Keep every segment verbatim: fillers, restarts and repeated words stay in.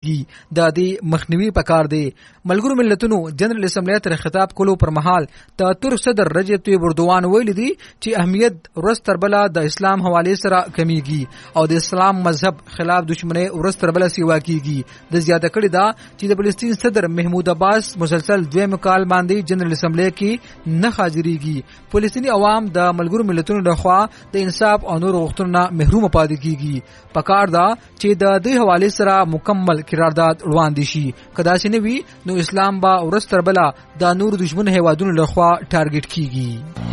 کیږي د دې مخنیوي پکار دی. ملګرو ملتونو جنرال اسمبلی تر خطاب کولو پر مهال د ترک صدر رجب طیب اردوان ویلي دي چې اهمیت ورځ تر بله د اسلام حواله سره کمیږي او د اسلام مذهب خلاف دښمنۍ ورځ تر بله سیوا کیږي. د زیاته کړی دا چې د فلسطین صدر محمود عباس مسلسل دویم کال باندې جنرال اسمبلی کې نه حاضرېږي. فلسطیني عوام د ملګرو ملتونو لخوا د انصاف او نور غوښتنو محروم پاتې کیږي. پکار دا چې د دې حواله سره مکمل قرارداد وړاندې شي. کدا چې نوي نو اسلام با ورځ تر بله د نور دشمن هیوادونو لخوا ټارګټ کیږي.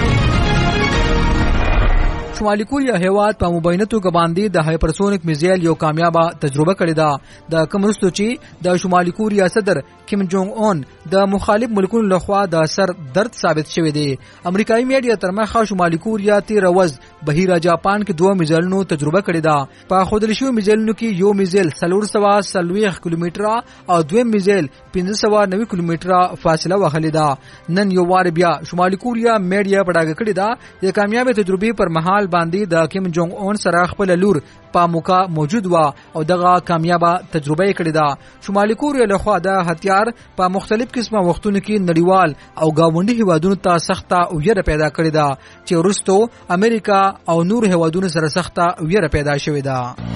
شمالي کوریا هیواد په مبینه توګه باندې د هایپرسونیک میزایل یو کامیابه تجربه کړې ده. د کوم وروسته چې د شمالي کوریا صدر کیم جونګ اون د مخالف ملکونو لخوا د سر درد ثابت شوی دی. امریکایي میډیا تر مخه شمالي کوریا تیر ورځ بهیره جاپان کې دوه میزایلونو تجربه کړې ده. په خودل شوی میزایلونو کې یو میزایل څلور سوه څلوېښت کیلومتره او دویم میزایل پنځه سوه نوي کیلومتره فاصله وهلې ده. نن یو وار بیا شمالي کوریا میډیا په ډاګه کړې ده د کامیابه تجربې پر مهال باندې د کیم جونګ اون سره خپل لور په موقع موجود و او دغه کامیابه تجربه کړې ده. شمالي کوریا لخوا د هتیار په مختلف قسمه وختونو کې نړیوال او گاونډي هیوادونو ته سخته ویره پیدا کړې ده چې وروسته امریکا او نور هیوادونو سره سخته ویره پیدا شوې ده.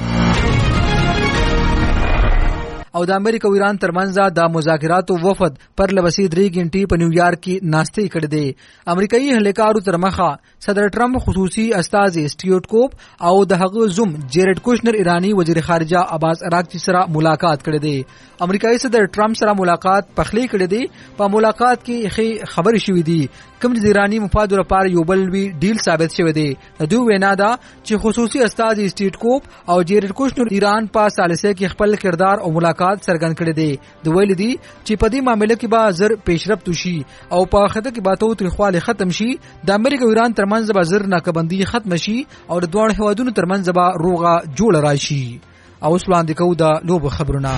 او د امریکا او ایران ترمنځ د مذاکراتو وفد پر لبسې درې غنټې په نیویارک کې ناستې کړې دي. امریکایي هلیکارو تر مخه صدر ټرمپ خصوصي استازي سټیوارټ کوپ او د هغه زوم جیرډ کوشنر ایرانی وزیر خارجه عباس اراغچی سره ملاقات کړې دي. امریکایي صدر ټرمپ سره ملاقات پخلی کړې دي. په ملاقات کې خې خبرې شوې دي کوم چې ایرانی مفاد لپاره یو بل وی ډیل ثابت شوی دی. دوی وینا ده چې خصوصي استازي سټیوارټ کوپ او جیرډ کوشنر ایران په ثالثه کې خپل کردار او ملاقات څرګند کړی دی. د ویل دي چې په دې معاملې کې به زر پیشرفت وشي او په خطه کې به تاوتریخوالی ختم شي. د امریکا او ایران ترمنځ به زر ناکبندي ختم شي او د دوه هیوادونو ترمنځ به روغه جوړه راشي. او اوس وړاندې کوو د لوبو خبرونه.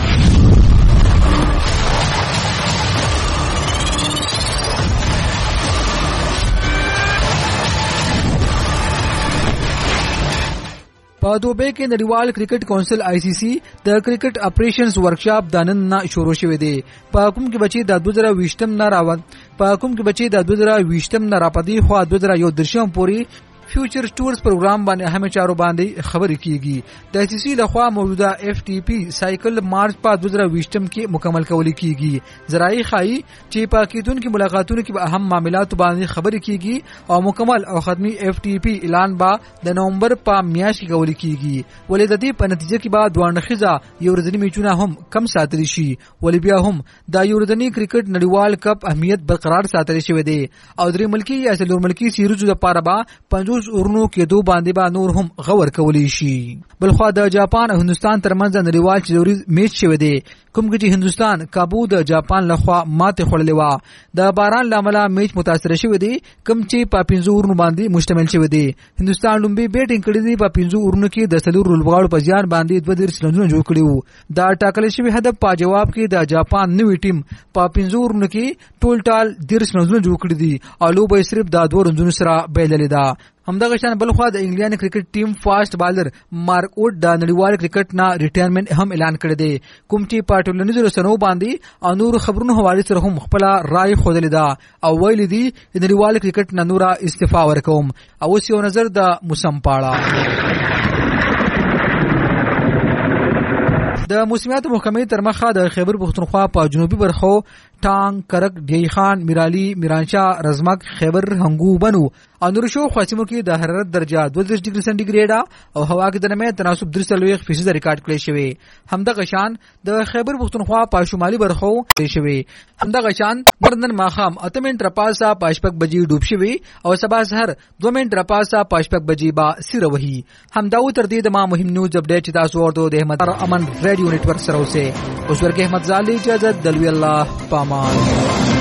په دوبۍ کې نړیوال کرکټ کونسل آی سی سی د کرکټ اپریشنز ورکشاپ د نن نه شروع شوی دی. په کوم کې بچي د دوه زره ویشتم نه راوند په کوم کې بچي د دوه زره ویشتم نه راپدې خو دوه زره یو درشم پوری فیوچر ټورز پروګرام باندې اهم چارو باندې خبرې کیږي. د سی سی لخوا موجوده اف ټی پی سایکل مارچ په دوه زره ویشتم کې مکمل کول کیږي. زراعي خای چې په کېدونکو ملاقاتونو کې به اهم معاملات باندې خبرې کیږي او مکمل او ختمي اف ټی پی اعلان به د نومبر په میاشت کې کول کیږي. ولې د دې په نتیجه کې به دوه نخزه یو ورځنی میچونه هم کم ساتل شي. ولې بیا هم د یو ورځنی کرکټ نړیوال کپ اهمیت برقرار ساتل شوی دی او درې ملکی یا څلور ملکی سیریزو لپاره به پنځوس ورونو کې دوه باندې به نور هم غور کولی شي. بلخوا د جاپان او هندستان ترمنځ نړیوال چلوریز میچ شوی دی کوم چې هندستان کابو د جاپان لخوا ماته خړلې و. د باران لامل میچ متاثر شوی دی کوم چې په پنځو ورونو باندې مشتمل شوی دی. هندستان لومبي بیټینګ کړی دی په پنځو ورونو کې د څلور لوبغاړو په ځان باندې دوه ډیر سلنونه جوړ کړي وو. دا ټاکل شوی هدف په جواب کې د جاپان نوې ټیم په پنځو ورونو کې ټول ټال ډیر سلنونه جوړ کړي دي او لوبه صرف د دوه رنونو سره بیللې ده. همدغه شان بلخوا د انګلند کرکټ ټیم فاست بالر مارک ووډ د نړیوال کرکټ نه ریټایرمنټ هم اعلان کړی دی کوم چې په ټولنیزو رسنیو باندې او نور خبرونو حواله سره هم خپل رائے خوده ده او ویل دي د نړیوال کرکټ نه نور استعفا ورکوم. او اوس یو نظر د موسم پاړه. د موسمیات محکمې تر مخه د خیبر پښتونخوا په جنوبي برخو ټانګ، کرک، ډیهی خان، میرالی، میرانشاه، رزمک، خیبر، هنګو، بنو او نور شو خاصمو کې د حرارت درجه دوه ډیګري سنټیګریډ او هوا کې د نمه تناسب درې سلويخ فیصد ریکارډ کړی شوی. همدغه شان د خیبر پښتونخوا په شمالي برخو شوی. همدغه شان نردن ماخام اته منټ رپاسا پاشپک بجې ډوب شوی او سبا سحر دوه منټ رپاسا پاشپک بجې با سیر وهي. همداو تر دې د ما مهم نیوز اپډیټ چې تاسو ورته د احمد امن ریډیو نیټورک سره اوسه اوس ورکه احمد زالي اجازه دلوي الله پامان.